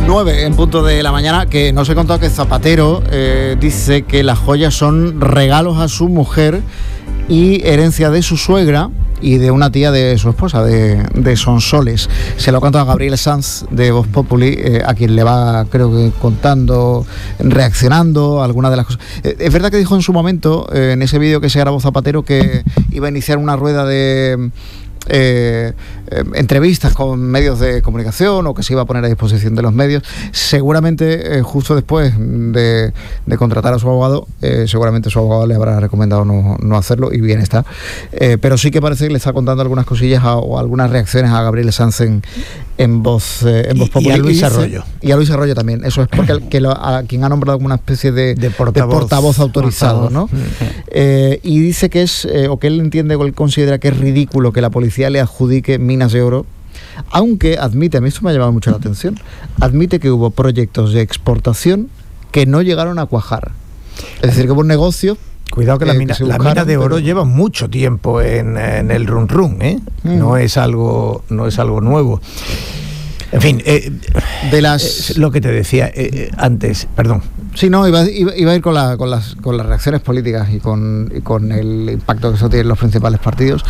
9 en punto de la mañana, que nos he contado que Zapatero dice que las joyas son regalos a su mujer y herencia de su suegra y de una tía de su esposa, de Sonsoles. Se lo ha contado a Gabriel Sanz de Voz Populi, a quien le va, creo que, contando, reaccionando a algunas de las cosas. Es verdad que dijo en su momento, en ese vídeo que se grabó Zapatero, que iba a iniciar una rueda de entrevistas con medios de comunicación, o que se iba a poner a disposición de los medios. Seguramente justo después de contratar a su abogado, seguramente su abogado le habrá recomendado no hacerlo, y bien está, pero sí que parece que le está contando algunas cosillas o algunas reacciones a Gabriel Sanz en Voz Populi, y a Luis Arroyo. Y a Luis Arroyo también. Eso es porque a quien ha nombrado como una especie de portavoz autorizado, ¿no? Y dice que es, o que él entiende, o él considera que es ridículo que la policía le adjudique minas de oro, aunque admite, a mí esto me ha llamado mucho la atención, admite que hubo proyectos de exportación que no llegaron a cuajar. Es decir, que hubo un negocio. Cuidado que la mina de oro lleva mucho tiempo en el run run, ¿eh? No es algo nuevo. En fin, lo que te decía antes, perdón. Sí, no, iba a ir con las reacciones políticas y con el impacto que eso tiene en los principales partidos.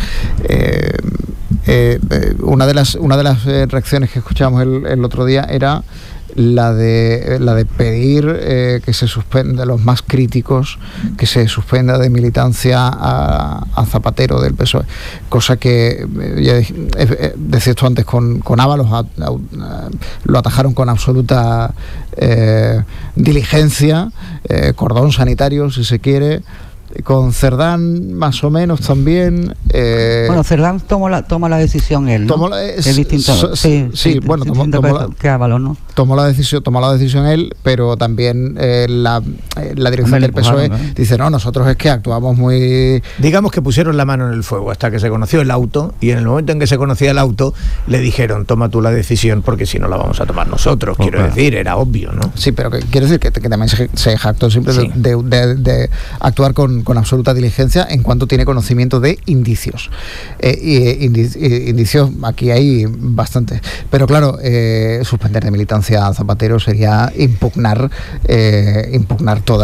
Una de las reacciones que escuchábamos el otro día era la de pedir que se suspenda, los más críticos, que se suspenda de militancia a Zapatero del PSOE, cosa que ya decía esto antes con Ábalos, lo atajaron con absoluta diligencia, cordón sanitario si se quiere. Con Cerdán más o menos también. Bueno, Cerdán toma la decisión él, ¿no? Es distinto. Que Ábalos, ¿no? Tomó la decisión él, pero también la dirección del PSOE dice, no, nosotros es que actuamos muy... Digamos que pusieron la mano en el fuego hasta que se conoció el auto, y en el momento en que se conocía el auto le dijeron, toma tú la decisión, porque si no la vamos a tomar nosotros. Quiero decir, era obvio, ¿no? Sí, pero quiero decir que también se jactó siempre de actuar con absoluta diligencia en cuanto tiene conocimiento de indicios. Indicios aquí hay bastantes. Pero claro, suspender de militancia a Zapatero sería impugnar toda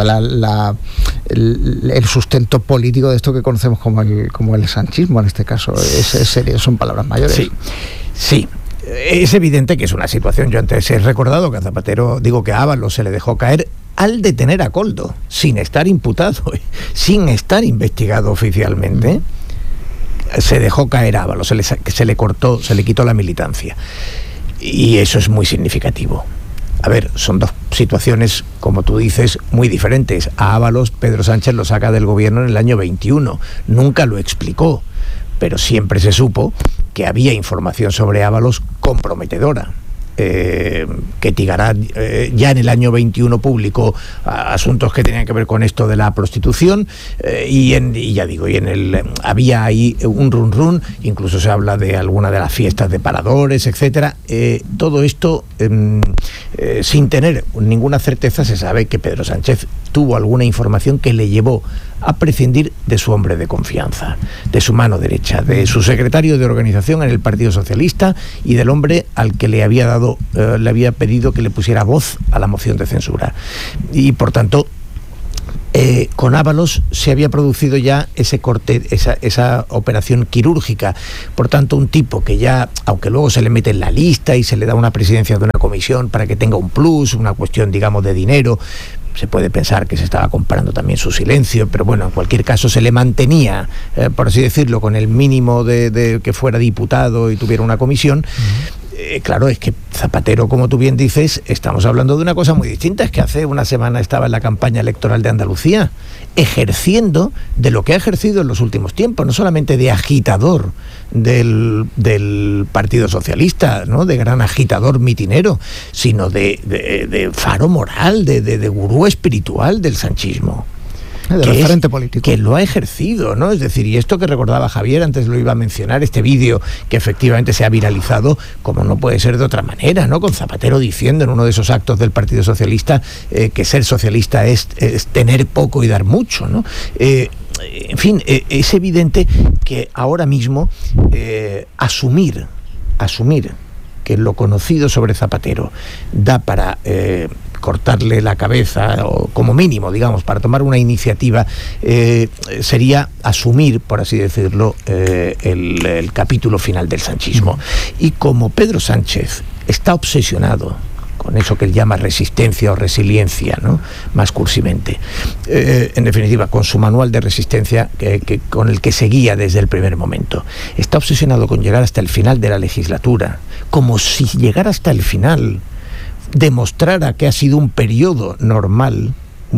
el sustento político de esto que conocemos como el sanchismo en este caso. Son palabras mayores. Sí. Es evidente que es una situación. Yo antes he recordado que a Zapatero, que a Ábalos se le dejó caer al detener a Koldo, sin estar imputado, sin estar investigado oficialmente. Se dejó caer a Ábalos, se le quitó la militancia. Y eso es muy significativo. A ver, son dos situaciones, como tú dices, muy diferentes. A Ábalos, Pedro Sánchez lo saca del gobierno en el año 21. Nunca lo explicó, pero siempre se supo que había información sobre Ábalos comprometedora. Que Tigarat ya en el año 21 publicó asuntos que tenían que ver con esto de la prostitución, había ahí un run run, incluso se habla de alguna de las fiestas de paradores, etcétera. Todo esto sin tener ninguna certeza. Se sabe que Pedro Sánchez tuvo alguna información que le llevó a prescindir de su hombre de confianza, de su mano derecha, de su secretario de organización en el Partido Socialista y del hombre al que le había pedido que le pusiera voz a la moción de censura. Y por tanto, con Ábalos se había producido ya ese corte, esa operación quirúrgica. Por tanto, un tipo que ya, aunque luego se le mete en la lista y se le da una presidencia de una comisión para que tenga un plus, una cuestión, de dinero, se puede pensar que se estaba comparando también su silencio, pero bueno, en cualquier caso se le mantenía, por así decirlo, con el mínimo de que fuera diputado y tuviera una comisión. Claro, es que Zapatero, como tú bien dices, estamos hablando de una cosa muy distinta. Es que hace una semana estaba en la campaña electoral de Andalucía, ejerciendo de lo que ha ejercido en los últimos tiempos, no solamente de agitador del Partido Socialista, ¿no?, de gran agitador mitinero, sino de faro moral, de gurú espiritual del sanchismo. De referente político. Que lo ha ejercido, ¿no? Es decir, y esto que recordaba Javier, antes lo iba a mencionar, este vídeo que efectivamente se ha viralizado, como no puede ser de otra manera, ¿no? Con Zapatero diciendo en uno de esos actos del Partido Socialista que ser socialista es tener poco y dar mucho, ¿no? En fin, es evidente que ahora mismo asumir que lo conocido sobre Zapatero da para cortarle la cabeza, o como mínimo, digamos, para tomar una iniciativa, sería asumir, por así decirlo, el capítulo final del sanchismo. Y como Pedro Sánchez está obsesionado con eso que él llama resistencia o resiliencia, ¿no?, más cursivamente, en definitiva, con su manual de resistencia con el que seguía desde el primer momento, está obsesionado con llegar hasta el final de la legislatura, como si llegar hasta el final demostrara que ha sido un periodo normal,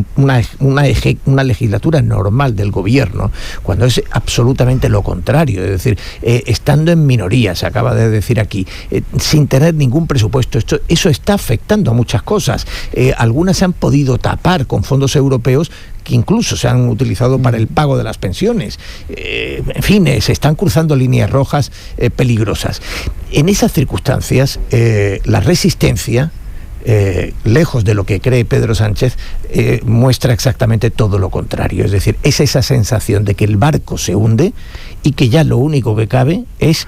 una legislatura normal del gobierno, cuando es absolutamente lo contrario. Es decir, estando en minoría, se acaba de decir aquí, sin tener ningún presupuesto, eso está afectando a muchas cosas. Algunas se han podido tapar con fondos europeos que incluso se han utilizado para el pago de las pensiones. En fin, se están cruzando líneas rojas peligrosas. En esas circunstancias, la resistencia, lejos de lo que cree Pedro Sánchez, muestra exactamente todo lo contrario. Es decir, es esa sensación de que el barco se hunde y que ya lo único que cabe es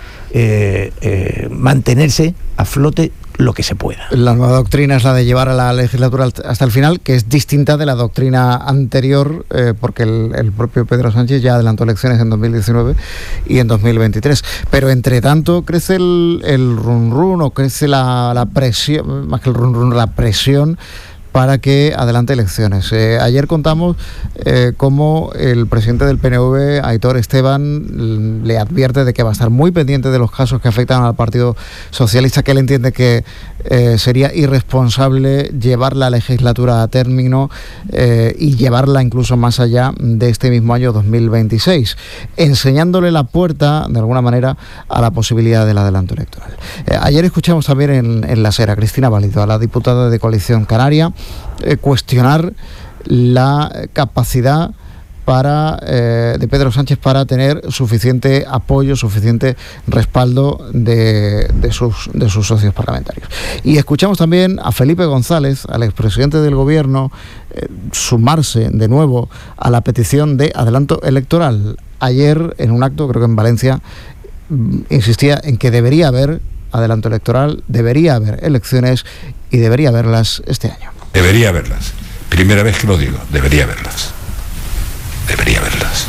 mantenerse a flote lo que se pueda. La nueva doctrina es la de llevar a la legislatura hasta el final, que es distinta de la doctrina anterior, porque el propio Pedro Sánchez ya adelantó elecciones en 2019 y en 2023. Pero entre tanto crece el run-run, o crece la presión, más que el run-run, la presión para que adelante elecciones. Ayer contamos cómo el presidente del PNV, Aitor Esteban, le advierte de que va a estar muy pendiente de los casos que afectan al Partido Socialista, que él entiende que sería irresponsable llevar la legislatura a término y llevarla incluso más allá de este mismo año 2026, enseñándole la puerta, de alguna manera, a la posibilidad del adelanto electoral. Ayer escuchamos también en La Sera a Cristina Valido, a la diputada de Coalición Canaria, cuestionar la capacidad de Pedro Sánchez para tener suficiente apoyo, suficiente respaldo de sus socios parlamentarios. Y escuchamos también a Felipe González, al expresidente del Gobierno, sumarse de nuevo a la petición de adelanto electoral. Ayer, en un acto, creo que en Valencia, insistía en que debería haber adelanto electoral, debería haber elecciones y debería haberlas este año. Debería haberlas. Primera vez que lo digo, debería haberlas. Debería haberlas.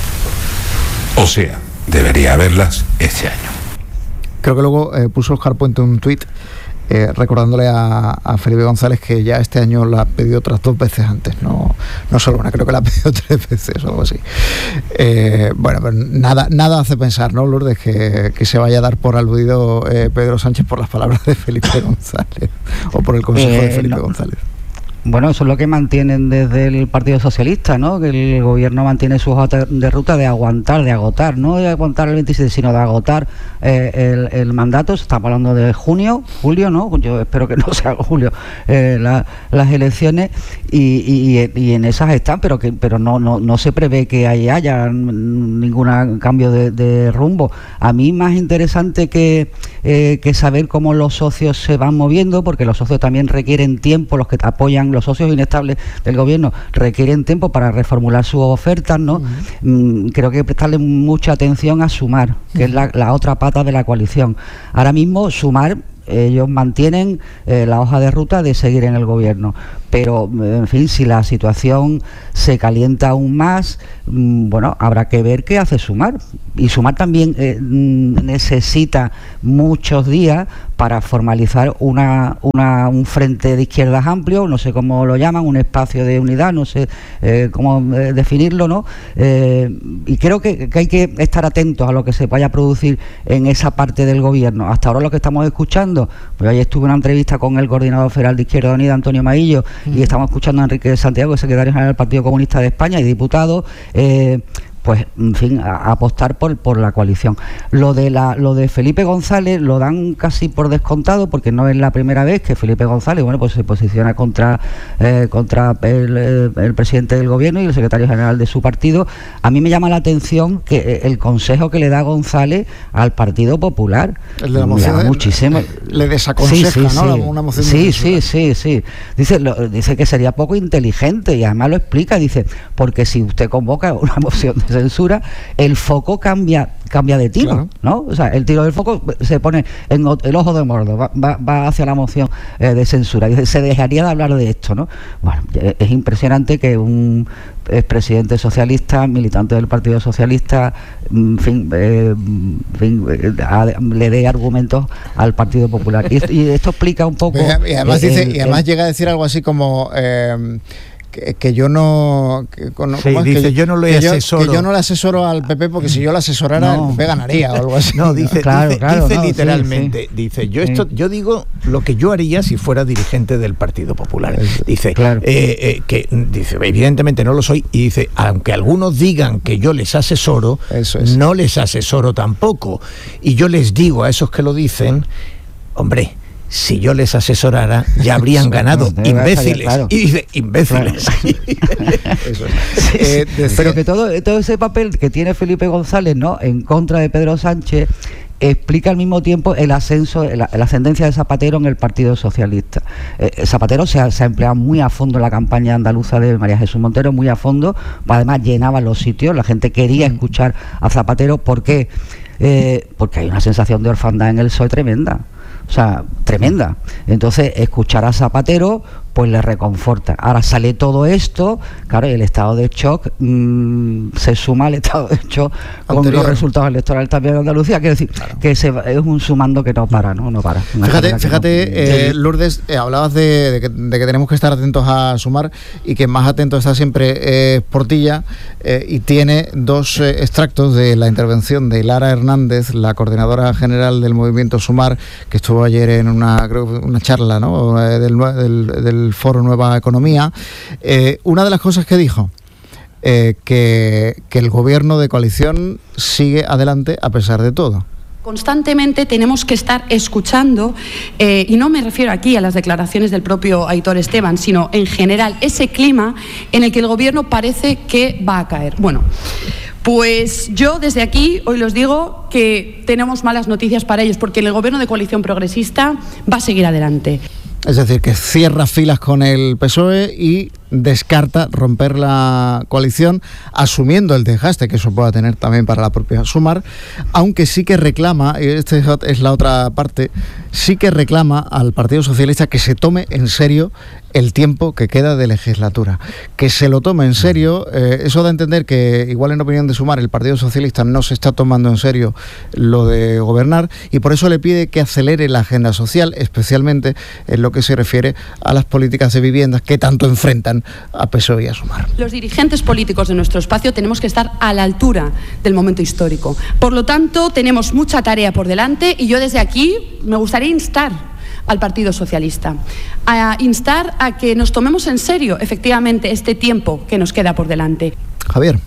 O sea, debería haberlas este año. Creo que luego puso Oscar Puente un tuit recordándole a Felipe González que ya este año la ha pedido otras 2 veces antes, no solo una, creo que la ha pedido 3 veces o algo así. Bueno, pues nada hace pensar, ¿no, Lourdes, que se vaya a dar por aludido Pedro Sánchez por las palabras de Felipe González o por el consejo de Felipe González? Bueno, eso es lo que mantienen desde el Partido Socialista, ¿no? Que el gobierno mantiene su hoja de ruta de agotar, no de aguantar el 27, sino de agotar el mandato. Estamos hablando de julio, ¿no? Yo espero que no sea julio, las elecciones, y en esas están, pero no se prevé que haya ningún cambio de rumbo. A mí más interesante que saber cómo los socios se van moviendo, porque los socios también requieren tiempo, los que apoyan, los socios inestables del gobierno requieren tiempo para reformular sus ofertas, ¿no? Creo que prestarle mucha atención a Sumar, que es la otra pata de la coalición. Ahora mismo Sumar, ellos mantienen la hoja de ruta de seguir en el gobierno, pero en fin, si la situación se calienta aún más, bueno, habrá que ver qué hace Sumar. Y Sumar también necesita muchos días para formalizar un frente de izquierdas amplio, no sé cómo lo llaman, un espacio de unidad, no sé cómo definirlo, ¿no? Y creo que hay que estar atentos a lo que se vaya a producir en esa parte del gobierno. Hasta ahora lo que estamos escuchando, pues ayer estuve en una entrevista con el coordinador federal de Izquierda Unida, Antonio Maillo, y estamos escuchando a Enrique Santiago, secretario general del Partido Comunista de España y diputado, pues en fin, a apostar por la coalición. Lo de Felipe González lo dan casi por descontado, porque no es la primera vez que Felipe González, bueno, pues se posiciona contra el presidente del gobierno y el secretario general de su partido. A mí me llama la atención que el consejo que le da González al Partido Popular, el de la moción, muchísimo, le desaconseja, sí, ¿no? Sí. Una moción Sí. Dice que sería poco inteligente, y además lo explica, dice, porque si usted convoca una moción de censura, el foco cambia de tiro, claro, ¿no? O sea, el tiro del foco se pone en el ojo de Mordor, va hacia la moción de censura. Se dejaría de hablar de esto, ¿no? Bueno, es impresionante que un expresidente socialista, militante del Partido Socialista, le dé argumentos al Partido Popular. Y esto explica un poco... Y además, llega a decir algo así como... que yo no... dice, yo no lo asesoro. Que yo no le asesoro al PP porque si yo lo asesorara, el PP ganaría o algo así. No, dice literalmente, dice, yo digo lo que yo haría si fuera dirigente del Partido Popular. Dice, dice, evidentemente no lo soy, y dice, aunque algunos digan que yo les asesoro, no les asesoro tampoco. Y yo les digo a esos que lo dicen, hombre, si yo les asesorara, ya habrían ganado, imbéciles. Claro. Y dice, imbéciles. Claro. Pero que todo ese papel que tiene Felipe González, ¿no?, en contra de Pedro Sánchez, explica al mismo tiempo el ascenso, la ascendencia de Zapatero en el Partido Socialista. Zapatero se ha empleado muy a fondo en la campaña andaluza de María Jesús Montero, muy a fondo. Además llenaba los sitios, la gente quería escuchar a Zapatero. ¿Por qué? Porque hay una sensación de orfandad en el PSOE tremenda. O sea, tremenda. Entonces, escuchar a Zapatero, pues le reconforta. Ahora sale todo esto, claro, y el estado de shock se suma al estado de shock con los resultados electorales también de Andalucía. Quiero decir, claro, que es un sumando que no para, ¿no? No para. Fíjate, Lourdes, hablabas de que tenemos que estar atentos a Sumar, y que más atento está siempre Portilla, y tiene dos extractos de la intervención de Lara Hernández, la coordinadora general del movimiento Sumar, que estuvo ayer en una charla, ¿no?, del Foro Nueva Economía. Una de las cosas que dijo, que el gobierno de coalición sigue adelante a pesar de todo. Constantemente tenemos que estar escuchando, y no me refiero aquí a las declaraciones del propio Aitor Esteban, sino en general ese clima en el que el gobierno parece que va a caer. Bueno, pues yo desde aquí hoy los digo que tenemos malas noticias para ellos, porque el gobierno de coalición progresista va a seguir adelante. Es decir, que cierra filas con el PSOE y descarta romper la coalición, asumiendo el desgaste que eso pueda tener también para la propia Sumar, aunque sí que reclama, y esta es la otra parte, sí que reclama al Partido Socialista que se tome en serio el tiempo que queda de legislatura, que se lo tome en serio. Eso da a entender que, igual en opinión de Sumar, el Partido Socialista no se está tomando en serio lo de gobernar, y por eso le pide que acelere la agenda social, especialmente en lo que se refiere a las políticas de viviendas que tanto enfrentan a PSOE y a Sumar. Los dirigentes políticos de nuestro espacio tenemos que estar a la altura del momento histórico. Por lo tanto, tenemos mucha tarea por delante, y yo desde aquí me gustaría instar al Partido Socialista, a instar a que nos tomemos en serio efectivamente este tiempo que nos queda por delante. Javier.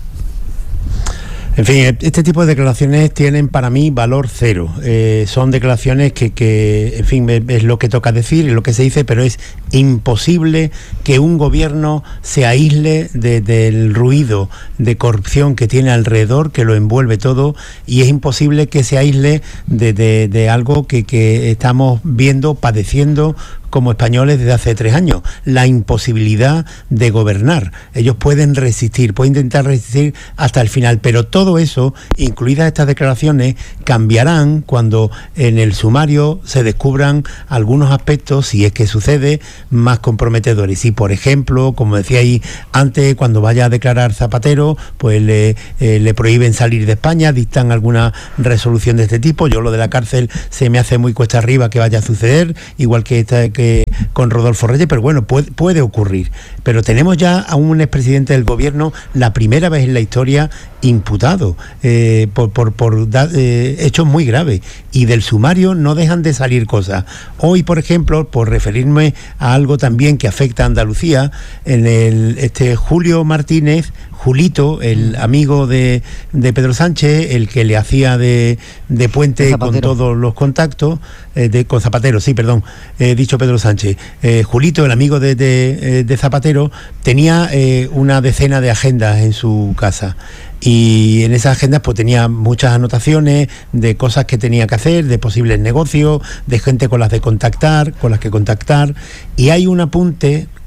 En fin, este tipo de declaraciones tienen para mí valor cero. Son declaraciones que, en fin, es lo que toca decir, es lo que se dice, pero es imposible que un gobierno se aísle del ruido de corrupción que tiene alrededor, que lo envuelve todo, y es imposible que se aísle de algo que estamos viendo, padeciendo como españoles desde hace 3 años, la imposibilidad de gobernar. Ellos pueden resistir, pueden intentar resistir hasta el final, pero todo eso, incluidas estas declaraciones, cambiarán cuando en el sumario se descubran algunos aspectos, si es que sucede, más comprometedores. Y, por ejemplo, como decía ahí antes, cuando vaya a declarar Zapatero, pues le prohíben salir de España, dictan alguna resolución de este tipo. Yo lo de la cárcel se me hace muy cuesta arriba que vaya a suceder, igual que con Rodolfo Reyes, pero bueno, puede ocurrir. Pero tenemos ya a un expresidente del gobierno, la primera vez en la historia, imputado por hechos muy graves, y del sumario no dejan de salir cosas. Hoy, por ejemplo, por referirme a algo también que afecta a Andalucía, en Julio Martínez, Julito, el amigo de Pedro Sánchez, el que le hacía de puente con todos los contactos, con Zapatero, sí, perdón, dicho Pedro Sánchez. Julito, el amigo de Zapatero, tenía una decena de agendas en su casa. Y en esas agendas pues tenía muchas anotaciones de cosas que tenía que hacer, de posibles negocios, de gente con las que contactar, y hay un apunte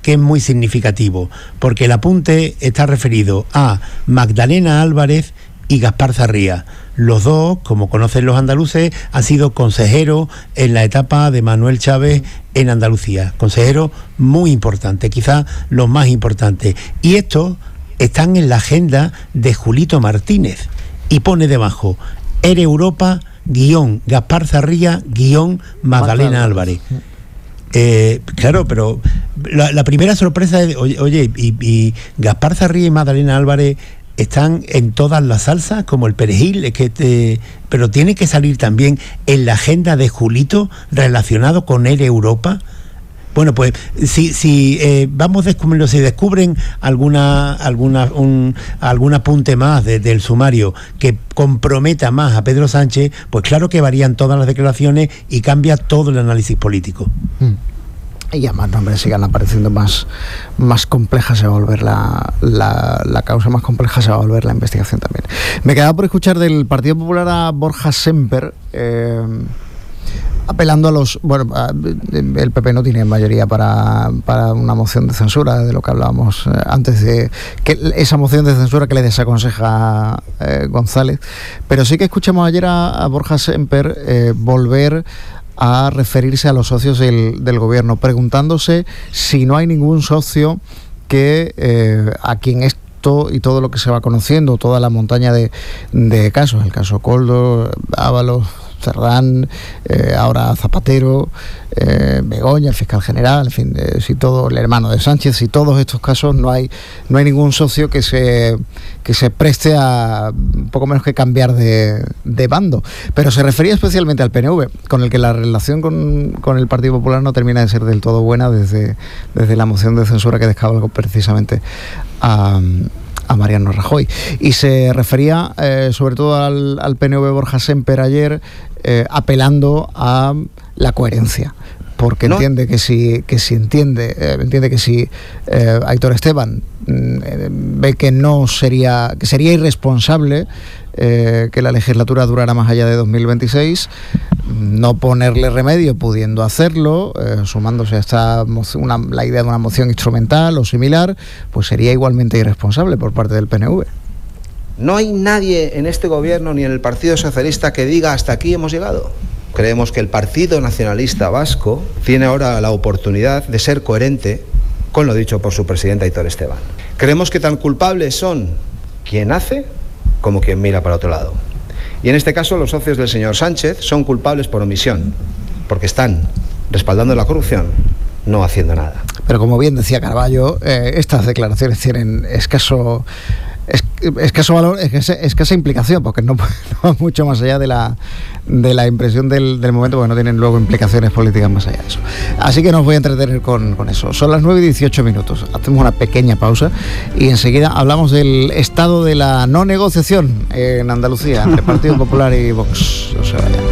que es muy significativo, porque el apunte está referido a Magdalena Álvarez y Gaspar Zarría. Los dos, como conocen los andaluces, han sido consejeros en la etapa de Manuel Chávez en Andalucía. Consejeros muy importantes, quizás los más importantes. Y estos están en la agenda de Julito Martínez. Y pone debajo, Europa, Gaspar Zarría, Magdalena Álvarez. Claro, pero la primera sorpresa es, oye, y Gaspar Zarría y Magdalena Álvarez están en todas las salsas, como el perejil, pero tiene que salir también en la agenda de Julito relacionado con Europa. Bueno, pues si descubren algún apunte más del sumario que comprometa más a Pedro Sánchez, pues claro que varían todas las declaraciones y cambia todo el análisis político. Y además nombres sigan apareciendo más compleja se va a volver la causa, más compleja se va a volver la investigación también. Me quedaba por escuchar del Partido Popular a Borja Semper, apelando a los... Bueno, el PP no tiene mayoría para una moción de censura, de lo que hablábamos antes, de que esa moción de censura que le desaconseja González, pero sí que escuchamos ayer a Borja Semper volver a referirse a los socios del gobierno, preguntándose si no hay ningún socio que a quien esto y todo lo que se va conociendo, toda la montaña de casos, el caso Koldo, Ábalos, Cerdán, ahora Zapatero, Begoña, el fiscal general, en fin, si todo, el hermano de Sánchez, si todos estos casos no hay ningún socio que se preste a poco menos que cambiar de bando. Pero se refería especialmente al PNV, con el que la relación con el Partido Popular no termina de ser del todo buena desde la moción de censura que descabalgó precisamente a Mariano Rajoy. Y se refería sobre todo al PNV Borja Semper ayer, apelando a la coherencia, porque entiende que si Aitor Esteban ve que sería irresponsable que la legislatura durara más allá de 2026, no ponerle remedio pudiendo hacerlo, sumándose a esta moción, la idea de una moción instrumental o similar, pues sería igualmente irresponsable por parte del PNV. No hay nadie en este gobierno ni en el Partido Socialista que diga hasta aquí hemos llegado. Creemos que el Partido Nacionalista Vasco tiene ahora la oportunidad de ser coherente con lo dicho por su presidente Aitor Esteban. Creemos que tan culpables son quien hace como quien mira para otro lado. Y en este caso los socios del señor Sánchez son culpables por omisión, porque están respaldando la corrupción, no haciendo nada. Pero como bien decía Carballo, estas declaraciones tienen escaso valor, escasa implicación, porque no va mucho más allá de la impresión del momento, porque no tienen luego implicaciones políticas más allá de eso. Así que nos voy a entretener con eso. Son las 9:18. Hacemos una pequeña pausa y enseguida hablamos del estado de la no negociación en Andalucía entre Partido Popular y Vox. No se vayan.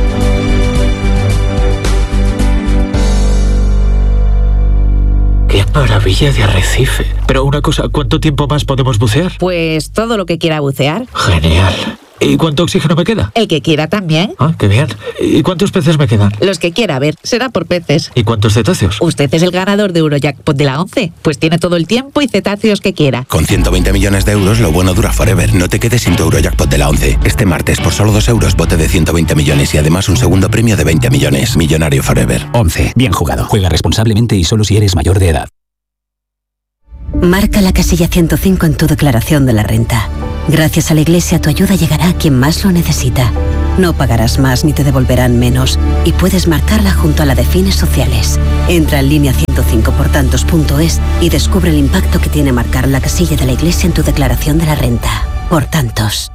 ¡Qué maravilla de arrecife! Pero una cosa, ¿cuánto tiempo más podemos bucear? Pues todo lo que quiera bucear. Genial. ¿Y cuánto oxígeno me queda? El que quiera también. Ah, qué bien. ¿Y cuántos peces me quedan? Los que quiera, a ver, será por peces. ¿Y cuántos cetáceos? Usted es el ganador de Eurojackpot de la 11. Pues tiene todo el tiempo y cetáceos que quiera. Con 120 millones de euros, lo bueno dura forever. No te quedes sin tu Eurojackpot de la 11. Este martes, por solo 2 euros, bote de 120 millones y además un segundo premio de 20 millones. Millonario forever. 11. Bien jugado. Juega responsablemente y solo si eres mayor de edad. Marca la casilla 105 en tu declaración de la renta. Gracias a la Iglesia, tu ayuda llegará a quien más lo necesita. No pagarás más ni te devolverán menos. Y puedes marcarla junto a la de fines sociales. Entra en línea 105portantos.es y descubre el impacto que tiene marcar la casilla de la Iglesia en tu declaración de la renta. Por tantos.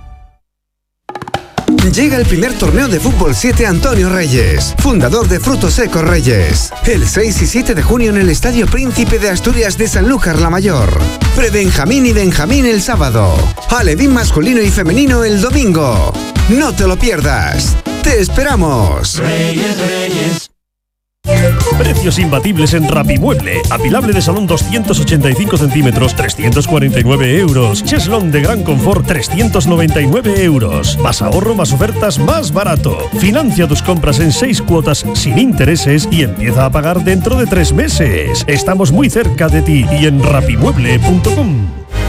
Llega el primer torneo de Fútbol 7 Antonio Reyes, fundador de Frutos Secos Reyes. El 6 y 7 de junio en el Estadio Príncipe de Asturias de Sanlúcar la Mayor. Pre-Benjamín y Benjamín el sábado. Alevín masculino y femenino el domingo. No te lo pierdas. ¡Te esperamos! Reyes, Reyes. Precios imbatibles en Rapimueble. Apilable de salón 285 centímetros, 349 euros. Cheslón de gran confort, 399 euros. Más ahorro, más ofertas, más barato. Financia tus compras en 6 cuotas sin intereses y empieza a pagar dentro de 3 meses. Estamos muy cerca de ti y en rapimueble.com.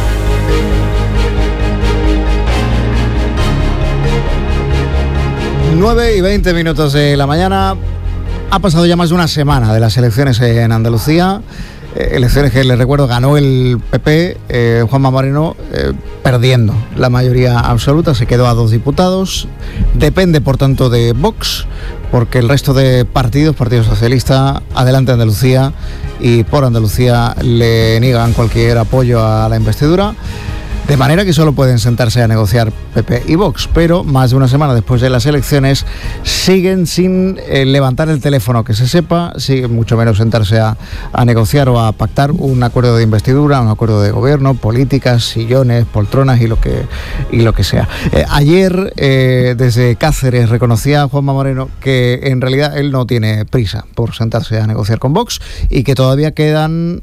9:20 de la mañana. Ha pasado ya más de una semana de las elecciones en Andalucía, elecciones que, les recuerdo, ganó el PP, Juanma Moreno, perdiendo la mayoría absoluta, se quedó a 2 diputados, depende por tanto de Vox, porque el resto de partidos, Partido Socialista, Adelante Andalucía y Por Andalucía, le niegan cualquier apoyo a la investidura. De manera que solo pueden sentarse a negociar PP y Vox, pero más de una semana después de las elecciones siguen sin levantar el teléfono, que se sepa, siguen mucho menos sentarse a negociar o a pactar un acuerdo de investidura, un acuerdo de gobierno, políticas, sillones, poltronas y lo que sea. Ayer, desde Cáceres, reconocía Juanma Moreno que en realidad él no tiene prisa por sentarse a negociar con Vox y que todavía quedan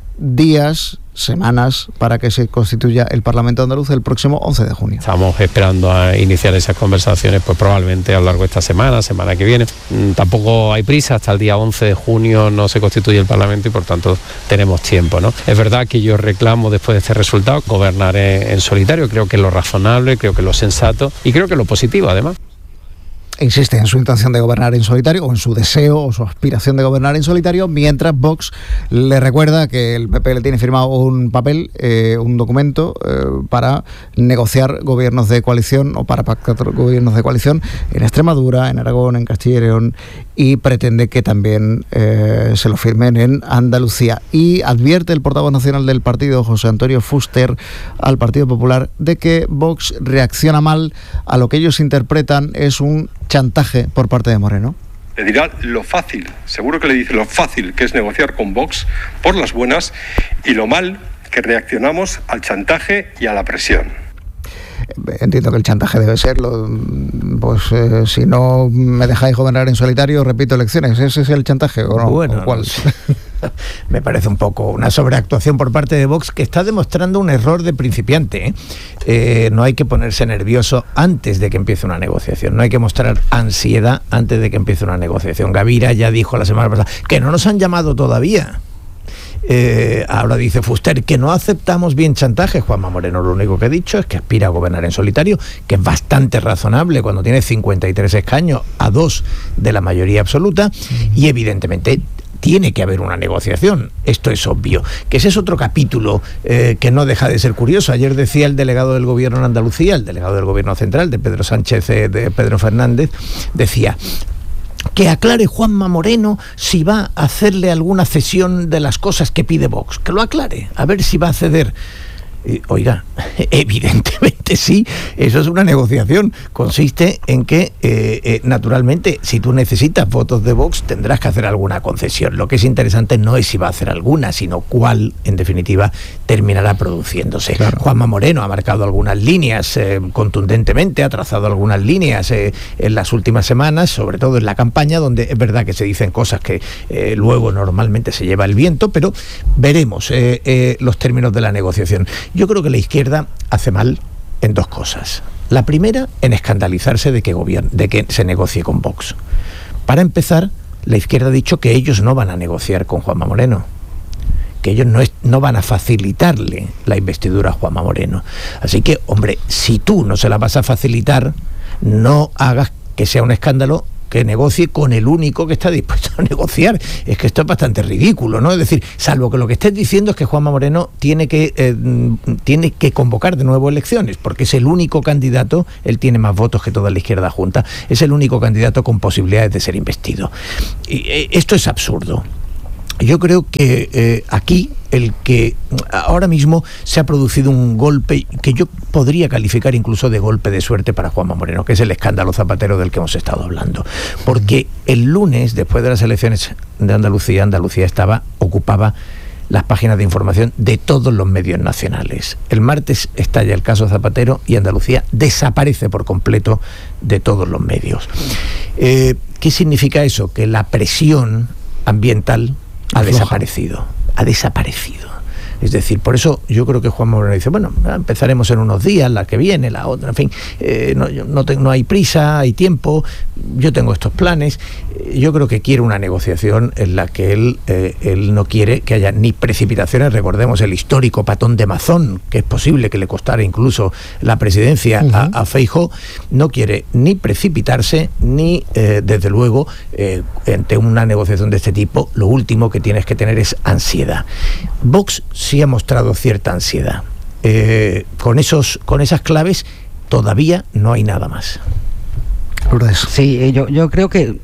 días, semanas, para que se constituya el Parlamento andaluz el próximo 11 de junio. Estamos esperando a iniciar esas conversaciones, pues probablemente a lo largo de esta semana que viene. Tampoco hay prisa, hasta el día 11 de junio no se constituye el Parlamento y por tanto tenemos tiempo, ¿no? Es verdad que yo reclamo después de este resultado gobernar en solitario, creo que es lo razonable, creo que es lo sensato y creo que es lo positivo además. Insiste en su intención de gobernar en solitario, o en su deseo o su aspiración de gobernar en solitario, mientras Vox le recuerda que el PP le tiene firmado un papel, un documento para negociar gobiernos de coalición o para pactar gobiernos de coalición en Extremadura, en Aragón, en Castilla y León, y pretende que también se lo firmen en Andalucía. Y advierte el portavoz nacional del partido, José Antonio Fuster, al Partido Popular de que Vox reacciona mal a lo que ellos interpretan es un chantaje por parte de Moreno. Le dirá lo fácil, seguro que le dice lo fácil que es negociar con Vox por las buenas y lo mal que reaccionamos al chantaje y a la presión. Entiendo que el chantaje debe ser, si no me dejáis gobernar en solitario, repito elecciones. ¿Ese es el chantaje o no? Bueno, ¿o cuál? Me parece un poco una sobreactuación por parte de Vox que está demostrando un error de principiante. No hay que ponerse nervioso antes de que empiece una negociación, no hay que mostrar ansiedad antes de que empiece una negociación. Gavira ya dijo la semana pasada que no nos han llamado todavía. Ahora dice Fuster que no aceptamos bien chantaje. Juanma Moreno lo único que ha dicho es que aspira a gobernar en solitario, que es bastante razonable cuando tiene 53 escaños a 2 de la mayoría absoluta, y evidentemente tiene que haber una negociación, esto es obvio. Que ese es otro capítulo que no deja de ser curioso. Ayer decía el delegado del gobierno en Andalucía, el delegado del gobierno central, de Pedro Sánchez, de Pedro Fernández, decía que aclare Juanma Moreno si va a hacerle alguna cesión de las cosas que pide Vox, que lo aclare, a ver si va a ceder. Oiga, evidentemente sí, eso es una negociación. Consiste en que, naturalmente, si tú necesitas votos de Vox, tendrás que hacer alguna concesión. Lo que es interesante no es si va a hacer alguna, sino cuál, en definitiva, terminará produciéndose. Claro. Juanma Moreno ha marcado algunas líneas contundentemente, ha trazado algunas líneas en las últimas semanas, sobre todo en la campaña, donde es verdad que se dicen cosas que luego normalmente se lleva el viento, pero veremos los términos de la negociación. Yo creo que la izquierda hace mal en 2 cosas. La primera, en escandalizarse de que se negocie con Vox. Para empezar, la izquierda ha dicho que ellos no van a negociar con Juanma Moreno, que ellos no van a facilitarle la investidura a Juanma Moreno. Así que, hombre, si tú no se la vas a facilitar, no hagas que sea un escándalo que negocie con el único que está dispuesto a negociar. Es que esto es bastante ridículo, ¿no? Es decir, salvo que lo que estés diciendo es que Juanma Moreno tiene que convocar de nuevo elecciones, porque es el único candidato, él tiene más votos que toda la izquierda junta, es el único candidato con posibilidades de ser investido. Y esto es absurdo. Yo creo que aquí el que ahora mismo se ha producido un golpe que yo podría calificar incluso de golpe de suerte para Juanma Moreno, que es el escándalo Zapatero del que hemos estado hablando. Porque el lunes, después de las elecciones de Andalucía ocupaba las páginas de información de todos los medios nacionales. El martes estalla el caso Zapatero y Andalucía desaparece por completo de todos los medios. ¿Qué significa eso? Que la presión ambiental ha desaparecido. Es decir, por eso yo creo que Juan Moreno dice, bueno, empezaremos en unos días, la que viene, la otra, en fin, no hay prisa, hay tiempo, yo tengo estos planes. Yo creo que quiere una negociación en la que él no quiere que haya ni precipitaciones. Recordemos el histórico patón de Mazón, que es posible que le costara incluso la presidencia a Feijóo. No quiere ni precipitarse, ni, desde luego, ante una negociación de este tipo, lo último que tienes que tener es ansiedad. Vox sí ha mostrado cierta ansiedad. Con esas claves todavía no hay nada más. Sí, yo creo que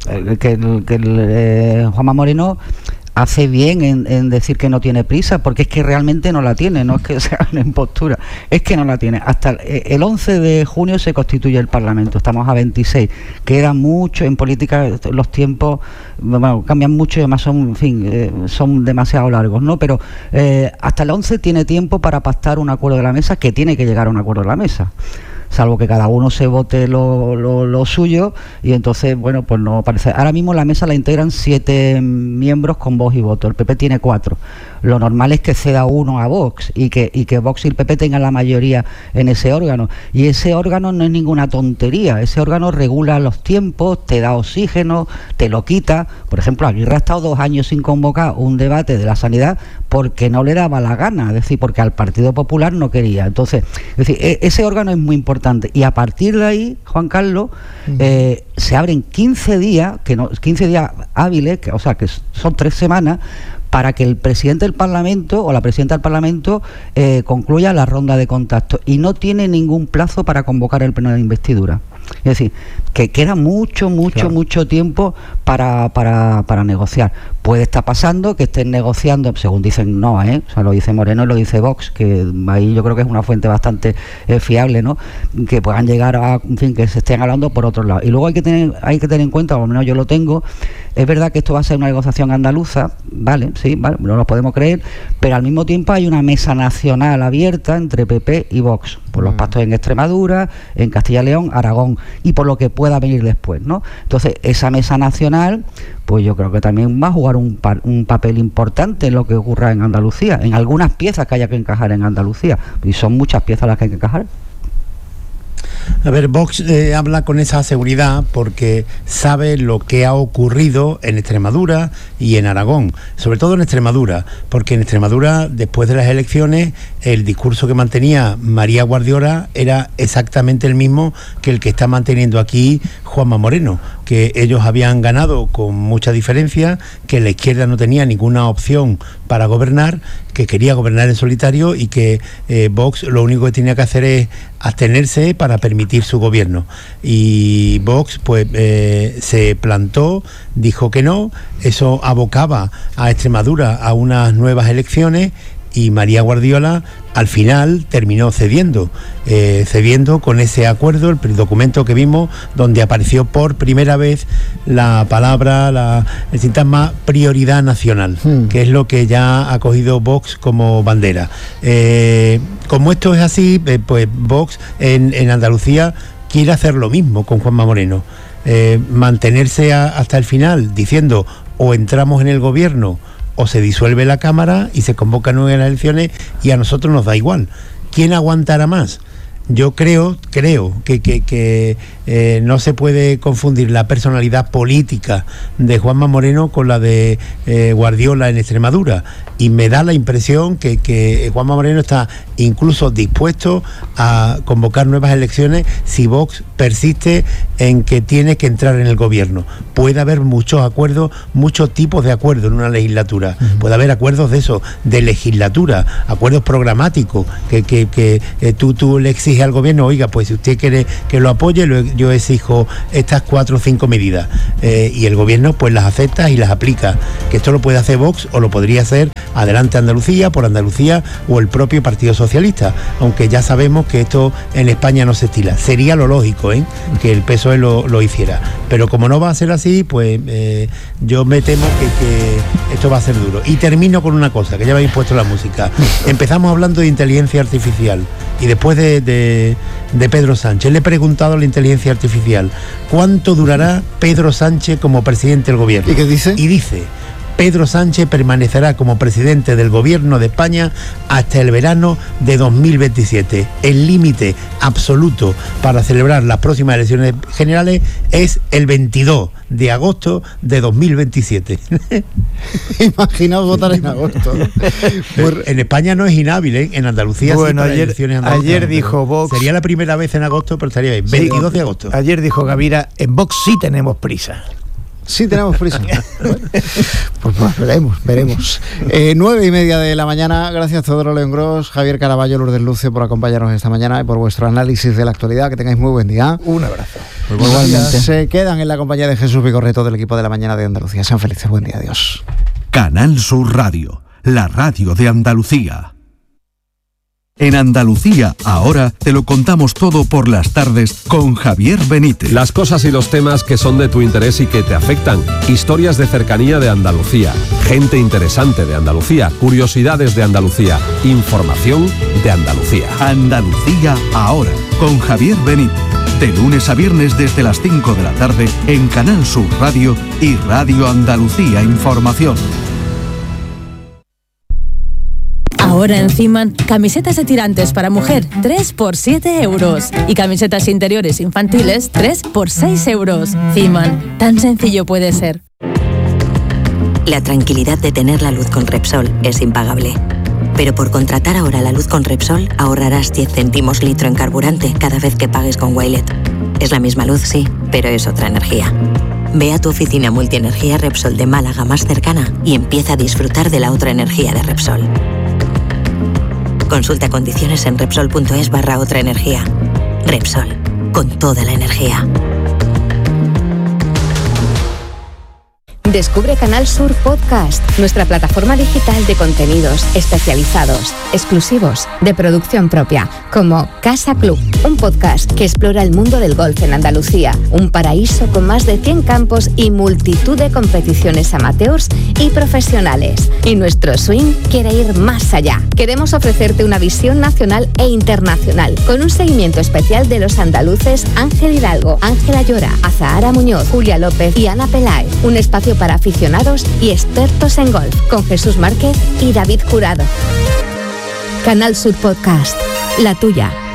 Juanma Moreno hace bien en decir que no tiene prisa, porque es que realmente no la tiene, no es que sea una impostura, es que no la tiene. Hasta el 11 de junio se constituye el Parlamento, estamos a 26, queda mucho en política, los tiempos cambian mucho y además son demasiado largos, ¿no? Pero hasta el 11 tiene tiempo para pactar un acuerdo de la mesa, que tiene que llegar a un acuerdo de la mesa, salvo que cada uno se vote lo suyo, y entonces, bueno, pues no parece. Ahora mismo la mesa la integran 7 miembros con voz y voto, el PP tiene 4. Lo normal es que ceda uno a Vox y que Vox y el PP tengan la mayoría en ese órgano, y ese órgano no es ninguna tontería, ese órgano regula los tiempos, te da oxígeno, te lo quita. Por ejemplo, Aguirre ha estado 2 años sin convocar un debate de la sanidad porque no le daba la gana, es decir, porque al Partido Popular no quería. Entonces, es decir, ese órgano es muy importante, y a partir de ahí, Juan Carlos, se abren 15 días, 15 días hábiles, que son 3 semanas, para que el presidente del Parlamento o la presidenta del Parlamento concluya la ronda de contacto, y no tiene ningún plazo para convocar el pleno de investidura. Es decir, que queda mucho tiempo para negociar. Puede estar pasando que estén negociando, según dicen, no, o sea, lo dice Moreno y lo dice Vox, que ahí yo creo que es una fuente bastante fiable, ¿no? Que puedan llegar a, en fin, que se estén hablando por otro lado. Y luego hay que tener en cuenta, o al menos yo lo tengo, es verdad que esto va a ser una negociación andaluza, vale, no lo podemos creer, pero al mismo tiempo hay una mesa nacional abierta entre PP y Vox, por los pactos en Extremadura, en Castilla y León, Aragón, y por lo que pueda venir después, ¿no? Entonces, esa mesa nacional, pues yo creo que también va a jugar un papel importante en lo que ocurra en Andalucía, en algunas piezas que haya que encajar en Andalucía, y son muchas piezas las que hay que encajar. A ver, Vox habla con esa seguridad porque sabe lo que ha ocurrido en Extremadura y en Aragón, sobre todo en Extremadura, porque en Extremadura, después de las elecciones, el discurso que mantenía María Guardiola era exactamente el mismo que el que está manteniendo aquí Juanma Moreno, que ellos habían ganado con mucha diferencia, que la izquierda no tenía ninguna opción para gobernar, que quería gobernar en solitario, y que Vox lo único que tenía que hacer es abstenerse para permitir su gobierno. Y Vox pues se plantó, dijo que no, eso abocaba a Extremadura a unas nuevas elecciones, y María Guardiola al final terminó cediendo con ese acuerdo, el documento que vimos, donde apareció por primera vez la palabra, el sintagma prioridad nacional, que es lo que ya ha cogido Vox como bandera. Como esto es así, pues Vox en Andalucía quiere hacer lo mismo con Juanma Moreno, mantenerse hasta el final diciendo o entramos en el gobierno o se disuelve la Cámara y se convocan nuevas elecciones, y a nosotros nos da igual. ¿Quién aguantará más? Yo creo que no se puede confundir la personalidad política de Juanma Moreno con la de Guardiola en Extremadura, y me da la impresión que Juanma Moreno está incluso dispuesto a convocar nuevas elecciones si Vox persiste en que tiene que entrar en el gobierno. Puede haber muchos acuerdos, muchos tipos de acuerdos en una legislatura. Puede haber acuerdos de legislatura, acuerdos programáticos, que tú le exiges al gobierno, oiga, pues si usted quiere que lo apoye, yo exijo estas 4 o 5 medidas, y el gobierno pues las acepta y las aplica. Que esto lo puede hacer Vox, o lo podría hacer Adelante Andalucía, por Andalucía, o el propio Partido Socialista, aunque ya sabemos que esto en España no se estila. Sería lo lógico, que el PSOE lo hiciera, pero como no va a ser así, pues yo me temo que esto va a ser duro. Y termino con una cosa, que ya me habéis puesto la música. Empezamos hablando de inteligencia artificial, y después de Pedro Sánchez le he preguntado a la inteligencia artificial: ¿cuánto durará Pedro Sánchez como presidente del gobierno? ¿Y qué dice? Y dice: Pedro Sánchez permanecerá como presidente del Gobierno de España hasta el verano de 2027. El límite absoluto para celebrar las próximas elecciones generales es el 22 de agosto de 2027. Imaginaos votar en agosto. En España no es inhábil, ¿eh? En Andalucía bueno, sí, ayer dijo Vox... Sería la primera vez en agosto, pero estaría bien. 22 de agosto. Ayer dijo Gavira, en Vox sí tenemos prisa. Sí tenemos prisa. Pues veremos. 9:30 de la mañana. Gracias Teodoro León Gros, Javier Caraballo, Lourdes Lucio por acompañarnos esta mañana y por vuestro análisis de la actualidad. Que tengáis muy buen día. Un abrazo. Igualmente. Se quedan en la compañía de Jesús Vigorreto del equipo de la mañana de Andalucía. Sean felices. Buen día. Adiós. Canal Sur Radio, la radio de Andalucía. En Andalucía, ahora te lo contamos todo por las tardes con Javier Benítez. Las cosas y los temas que son de tu interés y que te afectan. Historias de cercanía de Andalucía. Gente interesante de Andalucía. Curiosidades de Andalucía. Información de Andalucía. Andalucía, ahora, con Javier Benítez. De lunes a viernes desde las 5 de la tarde en Canal Sur Radio y Radio Andalucía Información. Ahora en Ciman, camisetas de tirantes para mujer, 3 por 7 euros. Y camisetas interiores infantiles, 3 por 6 euros. Ciman, tan sencillo puede ser. La tranquilidad de tener la luz con Repsol es impagable. Pero por contratar ahora la luz con Repsol, ahorrarás 10 céntimos litro en carburante cada vez que pagues con Wilet. Es la misma luz, sí, pero es otra energía. Ve a tu oficina multienergía Repsol de Málaga más cercana y empieza a disfrutar de la otra energía de Repsol. Consulta condiciones en Repsol.es/otra energía. Repsol, con toda la energía. Descubre Canal Sur Podcast, nuestra plataforma digital de contenidos especializados, exclusivos, de producción propia, como Casa Club, un podcast que explora el mundo del golf en Andalucía, un paraíso con más de 100 campos y multitud de competiciones amateurs y profesionales. Y nuestro swing quiere ir más allá. Queremos ofrecerte una visión nacional e internacional, con un seguimiento especial de los andaluces Ángel Hidalgo, Ángela Llora, Azahara Muñoz, Julia López y Ana Peláez. Un espacio para aficionados y expertos en golf, con Jesús Márquez y David Jurado. Canal Sur Podcast, la tuya.